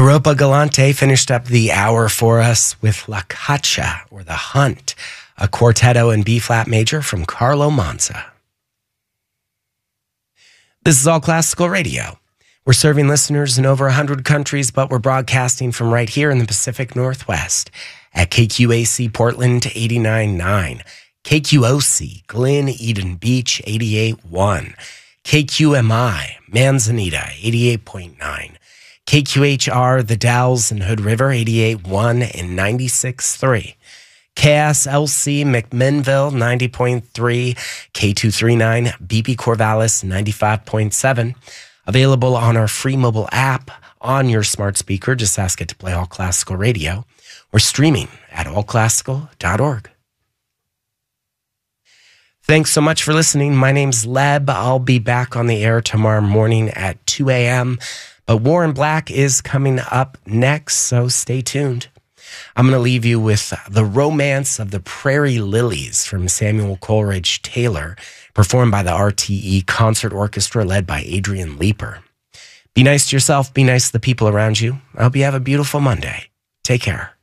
Europa Galante finished up the hour for us with La Caccia, or The Hunt, a quartetto in B-flat major from Carlo Manza. This is All Classical Radio. We're serving listeners in over 100 countries, but we're broadcasting from right here in the Pacific Northwest at KQAC Portland 89.9, KQOC Glen Eden Beach 88.1, KQMI Manzanita 88.9, KQHR The Dalles and Hood River 88.1 and 96.3, KSLC McMinnville 90.3, K239 BP Corvallis 95.7. Available on our free mobile app on your smart speaker. Just ask it to play All Classical Radio. Or streaming at allclassical.org. Thanks so much for listening. My name's Leb. I'll be back on the air tomorrow morning at 2 a.m. But Warren Black is coming up next, so stay tuned. I'm going to leave you with The Romance of the Prairie Lilies from Samuel Coleridge Taylor, performed by the RTE Concert Orchestra led by Adrian Leeper. Be nice to yourself. Be nice to the people around you. I hope you have a beautiful Monday. Take care.